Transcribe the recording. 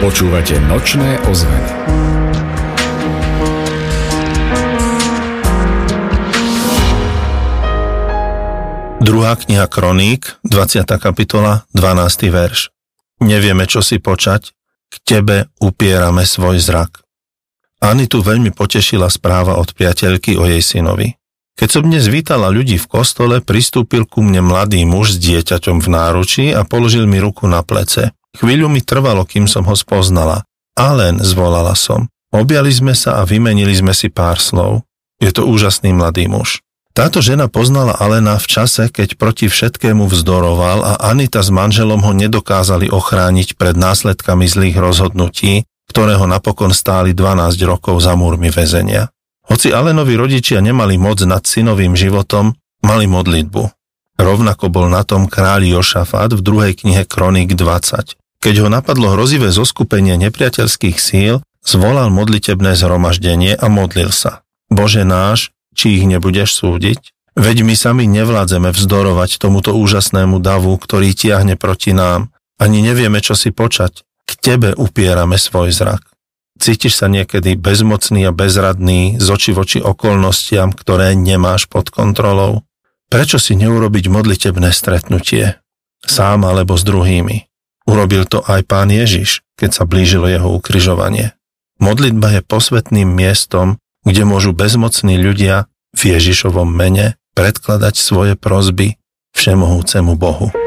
Počúvate Nočné ozveny. Druhá kniha Kroník, 20. kapitola, 12. verš. Nevieme, čo si počať, k tebe upierame svoj zrak. Anitu veľmi potešila správa od priateľky o jej synovi. Keď som dnes vítala ľudí v kostole, pristúpil ku mne mladý muž s dieťaťom v náručí a položil mi ruku na plece. Chvíľu mi trvalo, kým som ho spoznala. Alen, zvolala som. Objali sme sa a vymenili sme si pár slov. Je to úžasný mladý muž. Táto žena poznala Alena v čase, keď proti všetkému vzdoroval a Anita s manželom ho nedokázali ochrániť pred následkami zlých rozhodnutí, ktoré ho napokon stáli 12 rokov za múrmi väzenia. Hoci Alenovi rodičia nemali moc nad synovým životom, mali modlitbu. Rovnako bol na tom kráľ Jošafát v 2. knihe Kroník 20. Keď ho napadlo hrozivé zoskupenie nepriateľských síl, zvolal modlitebné zhromaždenie a modlil sa. Bože náš, či ich nebudeš súdiť? Veď my sami nevládzeme vzdorovať tomuto úžasnému davu, ktorý tiahne proti nám. Ani nevieme, čo si počať. K tebe upierame svoj zrak. Cítiš sa niekedy bezmocný a bezradný z očí v oči okolnostiam, ktoré nemáš pod kontrolou? Prečo si neurobiť modlitebné stretnutie? Sám alebo s druhými? Urobil to aj Pán Ježiš, keď sa blížilo jeho ukrižovanie. Modlitba je posvätným miestom, kde môžu bezmocní ľudia v Ježišovom mene predkladať svoje prosby všemohúcemu Bohu.